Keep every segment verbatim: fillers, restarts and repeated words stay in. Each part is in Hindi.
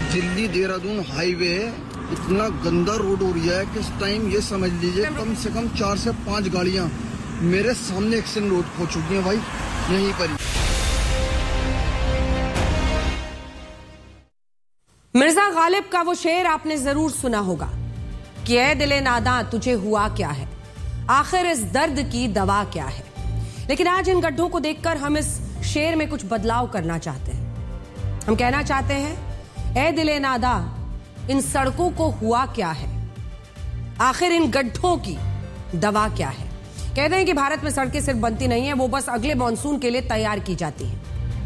दिल्ली देहरादून हाईवे इतना गंदा रोड हो रहा है कि इस टाइम ये समझ लीजिए कम से कम चार से पांच गाड़ियां मेरे सामने एक्सीडेंट रोड हो चुकी हैं भाई यहीं पर। मिर्जा गालिब का वो शेर आपने जरूर सुना होगा कि ऐ दिले नादा तुझे हुआ क्या है, आखिर इस दर्द की दवा क्या है। लेकिन आज इन गड्ढों को देखकर हम इस शेर में कुछ बदलाव करना चाहते हैं। हम कहना चाहते हैं ऐ दिले नादा इन सड़कों को हुआ क्या है, आखिर इन गड्ढों की दवा क्या है। कहते हैं कि भारत में सड़कें सिर्फ बनती नहीं है, वो बस अगले मॉनसून के लिए तैयार की जाती हैं।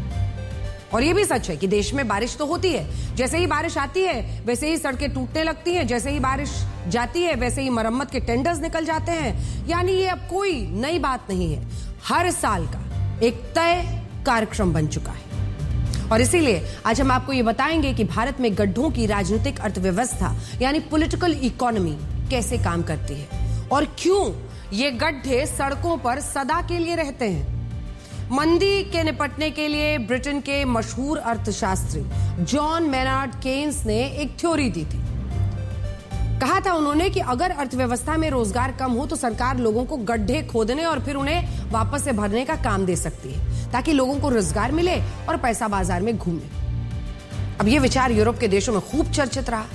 और ये भी सच है कि देश में बारिश तो होती है, जैसे ही बारिश आती है वैसे ही सड़कें टूटने लगती हैं, जैसे ही बारिश जाती है वैसे ही मरम्मत के टेंडर्स निकल जाते हैं। यानी ये अब कोई नई बात नहीं है, हर साल का एक तय कार्यक्रम बन चुका है। और इसीलिए आज हम आपको ये बताएंगे कि भारत में गड्ढों की राजनीतिक अर्थव्यवस्था यानी पॉलिटिकल इकोनॉमी कैसे काम करती है और क्यों ये गड्ढे सड़कों पर सदा के लिए रहते हैं। मंदी के निपटने के लिए ब्रिटेन के मशहूर अर्थशास्त्री जॉन मेनार्ड केन्स ने एक थ्योरी दी थी। कहा था उन्होंने कि अगर अर्थव्यवस्था में रोजगार कम हो तो सरकार लोगों को गड्ढे खोदने और फिर उन्हें वापस से भरने का काम दे सकती है ताकि लोगों को रोजगार मिले और पैसा बाजार में घूमे। अब यह विचार यूरोप के देशों में खूब चर्चित रहा,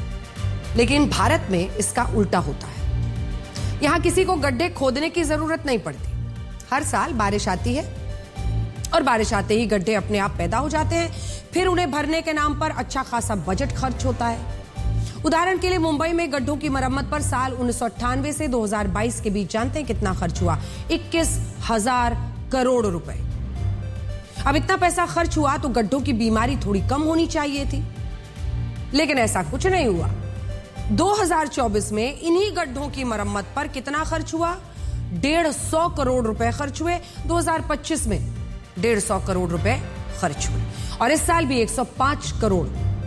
लेकिन भारत में इसका उल्टा होता है। यहां किसी को गड्ढे खोदने की जरूरत नहीं पड़ती। हर साल बारिश आती है और बारिश आते ही गड्ढे अपने आप पैदा हो जाते हैं, फिर उन्हें भरने के नाम पर अच्छा खासा बजट खर्च होता है। उदाहरण के लिए मुंबई में गड्ढों की मरम्मत पर साल उन्नीस सौ अट्ठानवे से दो हज़ार बाईस के बीच जानते हैं कितना खर्च हुआ? इक्कीस हजार करोड़ रुपए। अब इतना पैसा खर्च हुआ तो गड्ढों की बीमारी थोड़ी कम होनी चाहिए थी, लेकिन ऐसा कुछ नहीं हुआ। दो हज़ार चौबीस में इन्हीं गड्ढों की मरम्मत पर कितना खर्च हुआ? डेढ़ सौ करोड़ रुपए खर्च हुए। दो हज़ार पच्चीस में डेढ़ सौ करोड़ रुपए खर्च हुए और इस साल भी एक सौ पाँच करोड़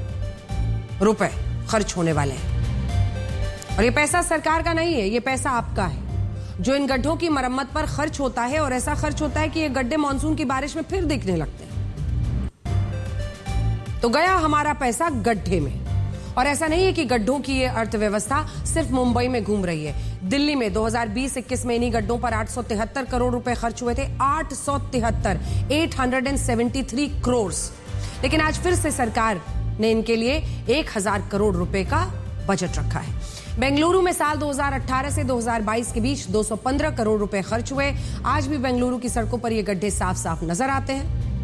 रुपए खर्च होने वाले हैं। और ये पैसा सरकार का नहीं है, ये पैसा आपका है जो इन गड्ढों की मरम्मत पर खर्च होता है। और ऐसा खर्च होता है कि ये गड्ढे मानसून की बारिश में फिर दिखने लगते हैं। तो गया हमारा पैसा गड्ढे में। और ऐसा नहीं है कि गड्ढों की ये अर्थव्यवस्था सिर्फ मुंबई में घूम रही है। दिल्ली में दो हज़ार बीस इक्कीस में इन्हीं गड्ढों पर आठ सौ तिहत्तर करोड़ रुपए खर्च हुए थे। आठ सौ तिहत्तर आठ सौ तिहत्तर करोड़। लेकिन आज फिर से सरकार ने इनके लिए एक हजार करोड़ रुपए का बजट रखा है। बेंगलुरु में साल दो हज़ार अठारह से दो हज़ार बाईस के बीच दो सौ पंद्रह करोड़ रुपए खर्च हुए। आज भी बेंगलुरु की सड़कों पर ये गड्ढे साफ साफ नजर आते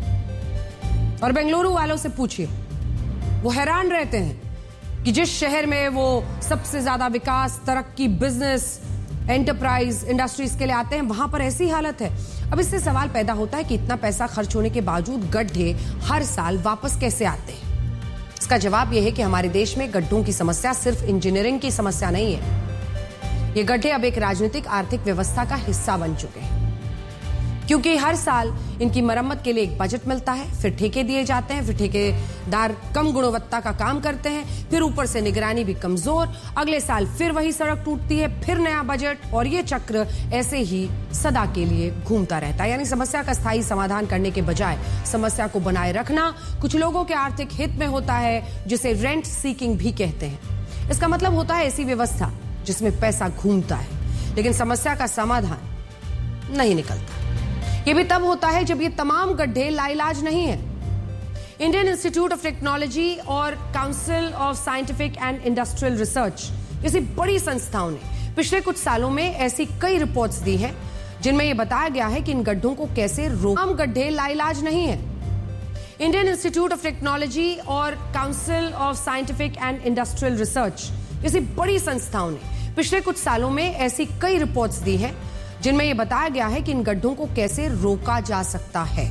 हैं। और बेंगलुरु वालों से पूछिए, वो हैरान रहते हैं कि जिस शहर में वो सबसे ज्यादा विकास, तरक्की, बिजनेस, एंटरप्राइज, इंडस्ट्रीज के लिए आते हैं, वहां पर ऐसी हालत है। अब इससे सवाल पैदा होता है कि इतना पैसा खर्च होने के बावजूद गड्ढे हर साल वापस कैसे आते हैं। इसका जवाब यह है कि हमारे देश में गड्ढों की समस्या सिर्फ इंजीनियरिंग की समस्या नहीं है। ये गड्ढे अब एक राजनीतिक आर्थिक व्यवस्था का हिस्सा बन चुके हैं, क्योंकि हर साल इनकी मरम्मत के लिए एक बजट मिलता है, फिर ठेके दिए जाते हैं, फिर ठेकेदार कम गुणवत्ता का काम करते हैं, फिर ऊपर से निगरानी भी कमजोर। अगले साल फिर वही सड़क टूटती है, फिर नया बजट, और ये चक्र ऐसे ही सदा के लिए घूमता रहता है। यानी समस्या का स्थायी समाधान करने के बजाय समस्या को बनाए रखना कुछ लोगों के आर्थिक हित में होता है, जिसे रेंट सीकिंग भी कहते हैं। इसका मतलब होता है ऐसी व्यवस्था जिसमें पैसा घूमता है लेकिन समस्या का समाधान नहीं निकलता। ये भी तब होता है जब ये तमाम गड्ढे लाइलाज नहीं है। इंडियन इंस्टीट्यूट ऑफ टेक्नोलॉजी और council of scientific and industrial research जैसी बड़ी संस्थाओं ने पिछले कुछ सालों में ऐसी कई रिपोर्ट्स दी हैं जिनमें यह बताया गया है कि इन गड्ढों को कैसे रोका। तमाम गड्ढे लाइलाज नहीं है। इंडियन इंस्टीट्यूट ऑफ टेक्नोलॉजी और council of scientific and industrial research जैसी बड़ी संस्थाओं ने पिछले कुछ सालों में ऐसी कई रिपोर्ट्स दी हैं जिनमें यह बताया गया है कि इन गड्ढों को कैसे रोका जा सकता है।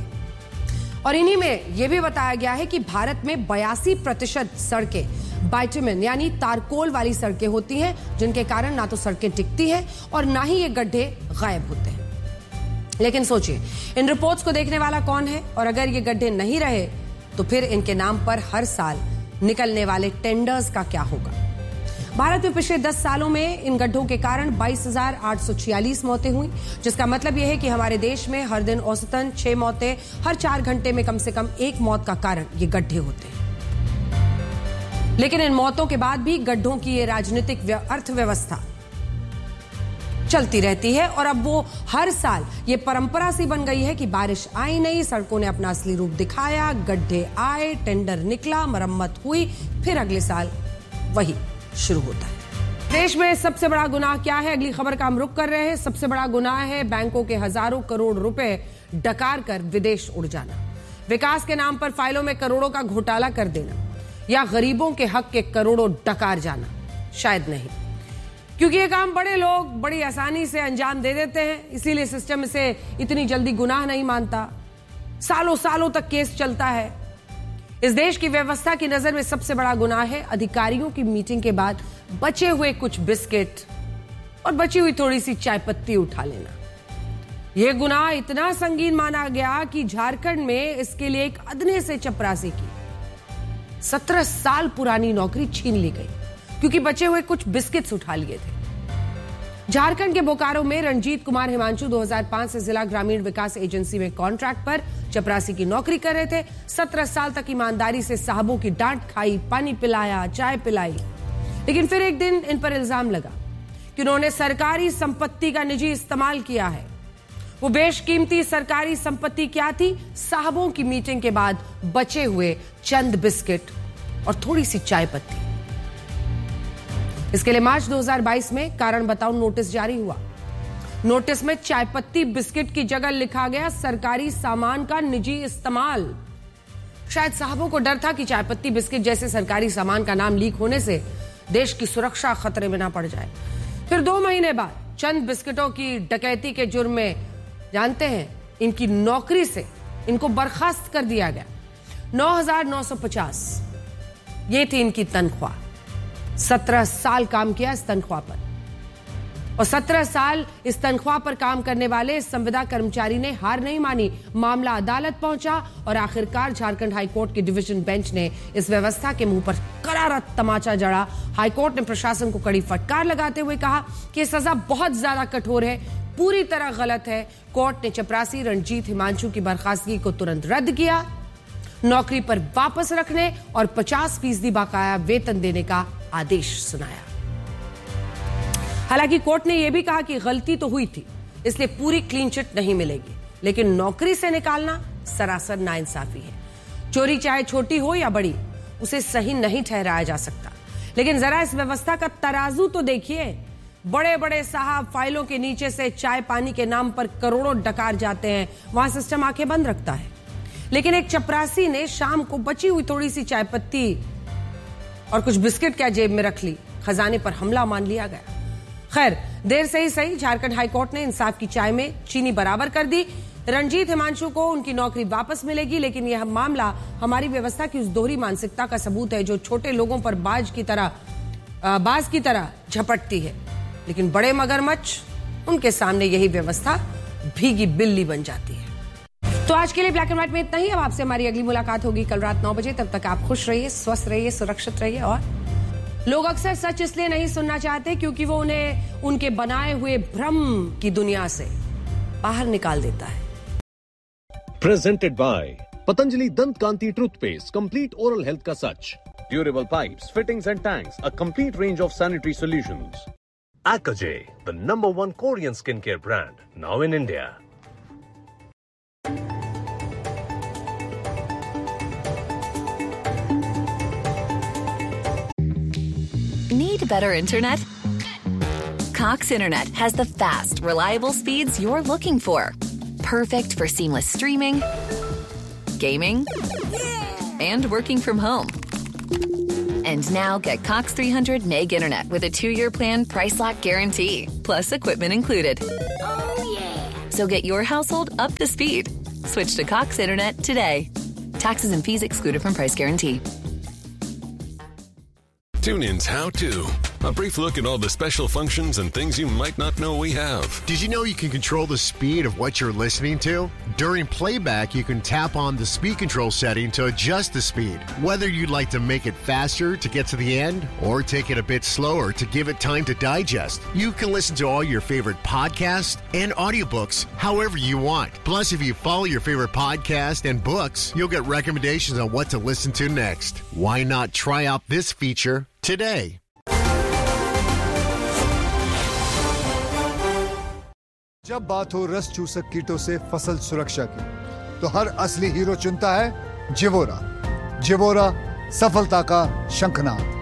और इन्हीं में यह भी बताया गया है कि भारत में बयासी प्रतिशत सड़कें बाइटुमेन यानी तारकोल वाली सड़कें होती हैं, जिनके कारण ना तो सड़कें टिकती हैं और ना ही ये गड्ढे गायब होते हैं। लेकिन सोचिए, इन रिपोर्ट्स को देखने वाला कौन है? और अगर ये गड्ढे नहीं रहे तो फिर इनके नाम पर हर साल निकलने वाले टेंडर्स का क्या होगा? भारत में पिछले दस सालों में इन गड्ढों के कारण बाईस हजार आठ सौ छियालीस मौतें हुई, जिसका मतलब यह है कि हमारे देश में हर दिन औसतन छह मौतें, हर चार घंटे में कम से कम एक मौत का कारण ये गड्ढे होते हैं। लेकिन इन मौतों के बाद भी गड्ढों की ये राजनीतिक अर्थव्यवस्था चलती रहती है और अब वो हर साल ये परंपरा सी बन गई है कि बारिश आई नहीं, सड़कों ने अपना असली रूप दिखाया, गड्ढे आए, टेंडर निकला, मरम्मत हुई, फिर अगले साल वही शुरू होता है। देश में सबसे बड़ा गुनाह क्या है? अगली खबर का हम रुख कर रहे हैं। सबसे बड़ा गुनाह है बैंकों के हजारों करोड़ रुपए डकार कर विदेश उड़ जाना, विकास के नाम पर फाइलों में करोड़ों का घोटाला कर देना, या गरीबों के हक के करोड़ों डकार जाना। शायद नहीं, क्योंकि ये काम बड़े लोग बड़ी आसानी से अंजाम दे देते हैं, इसीलिए सिस्टम इसे इतनी जल्दी गुनाह नहीं मानता। सालों सालों तक केस चलता है। इस देश की व्यवस्था की नजर में सबसे बड़ा गुनाह है अधिकारियों की मीटिंग के बाद बचे हुए कुछ बिस्किट और बची हुई थोड़ी सी चाय पत्ती उठा लेना। यह गुनाह इतना संगीन माना गया कि झारखंड में इसके लिए एक अदने से चपरासी की सत्रह साल पुरानी नौकरी छीन ली गई, क्योंकि बचे हुए कुछ बिस्किट्स उठा लिए थे। झारखंड के बोकारो में रणजीत कुमार हिमांशु दो हज़ार पाँच से जिला ग्रामीण विकास एजेंसी में कॉन्ट्रैक्ट पर चपरासी की नौकरी कर रहे थे। सत्रह साल तक ईमानदारी से साहबों की डांट खाई, पानी पिलाया, चाय पिलाई, लेकिन फिर एक दिन इन पर इल्जाम लगा कि उन्होंने सरकारी संपत्ति का निजी इस्तेमाल किया है। वो बेशकीमती सरकारी संपत्ति क्या थी? साहबों की मीटिंग के बाद बचे हुए चंद बिस्किट और थोड़ी सी चाय पत्ती। इसके लिए मार्च दो हज़ार बाईस में कारण बताओ नोटिस जारी हुआ। नोटिस में चाय पत्ती बिस्किट की जगह लिखा गया सरकारी सामान का निजी इस्तेमाल। शायद साहबों को डर था कि चाय पत्ती बिस्किट जैसे सरकारी सामान का नाम लीक होने से देश की सुरक्षा खतरे में ना पड़ जाए। फिर दो महीने बाद चंद बिस्किटों की डकैती के जुर्म में, जानते हैं, इनकी नौकरी से इनको बर्खास्त कर दिया गया। नौ हजार नौ सौ पचास ये थी इनकी तनख्वाह। सत्रह साल काम किया इस तनख्वाह पर, और सत्रह साल इस तनख्वाह पर काम करने वाले इस संविदा कर्मचारी ने हार नहीं मानी। मामला अदालत पहुंचा और आखिरकार झारखंड हाईकोर्ट की डिवीजन बेंच ने इस व्यवस्था के मुंह पर करारा तमाचा जड़ा। हाईकोर्ट ने प्रशासन को कड़ी फटकार लगाते हुए कहा कि सजा बहुत ज्यादा कठोर है, पूरी तरह गलत है। कोर्ट ने चपरासी रणजीत हिमांशु की बर्खास्तगी को तुरंत रद्द किया, नौकरी पर वापस रखने और पचास फीसदी बकाया वेतन देने का आदेश सुनाया। हालांकि कोर्ट ने यह भी कहा कि गलती तो हुई थी, इसलिए पूरी क्लीन चिट नहीं मिलेगी, लेकिन नौकरी से निकालना सरासर नाइंसाफी है। चोरी चाहे छोटी हो या बड़ी, उसे सही नहीं ठहराया जा सकता। लेकिन जरा इस व्यवस्था का तराजू तो देखिए। बड़े बड़े साहब फाइलों के नीचे से चाय पानी के नाम पर करोड़ों डकार जाते हैं, वहां सिस्टम आंखें बंद रखता है। लेकिन एक चपरासी ने शाम को बची हुई थोड़ी सी चाय पत्ती और कुछ बिस्किट क्या जेब में रख ली, खजाने पर हमला मान लिया गया। खैर, देर से ही सही, झारखंड हाईकोर्ट ने इंसाफ की चाय में चीनी बराबर कर दी। रणजीत हिमांशु को उनकी नौकरी वापस मिलेगी, लेकिन यह मामला हमारी व्यवस्था की उस दोहरी मानसिकता का सबूत है जो छोटे लोगों पर बाज की तरह बाज की तरह झपटती है, लेकिन बड़े मगरमच्छ, उनके सामने यही व्यवस्था भीगी बिल्ली बन जाती है। तो आज के लिए ब्लैक एंड व्हाइट में इतना ही। अब आपसे हमारी अगली मुलाकात होगी कल रात नौ बजे। तब तक आप खुश रहिए, स्वस्थ रहिए, सुरक्षित रहिए। और लोग अक्सर सच इसलिए नहीं सुनना चाहते क्योंकि वो उन्हें उनके बनाए हुए भ्रम की दुनिया से बाहर निकाल देता है। प्रेजेंटेड बाय पतंजलि दंत कांति टूथपेस्ट, कंप्लीट ओरल हेल्थ का सच, durable pipes, fittings and tanks, a complete range of sanitary solutions. Akaje, the number one Korean skincare brand, now in India. Need better internet? Cox Internet has the fast, reliable speeds you're looking for. Perfect for seamless streaming, gaming, and working from home. And now get Cox three hundred meg internet with a two-year plan, price lock guarantee, plus equipment included. Oh, yeah. So get your household up to speed. Switch to Cox Internet today. Taxes and fees excluded from price guarantee. TuneIn's How To A brief look at all the special functions and things you might not know we have. Did you know you can control the speed of what you're listening to? During playback, you can tap on the speed control setting to adjust the speed. Whether you'd like to make it faster to get to the end or take it a bit slower to give it time to digest, you can listen to all your favorite podcasts and audiobooks however you want. Plus, if you follow your favorite podcast and books, you'll get recommendations on what to listen to next. Why not try out this feature today? जब बात हो रस चूसक कीटों से फसल सुरक्षा की, तो हर असली हीरो चुनता है जिवोरा। जिवोरा, सफलता का शंखनाद।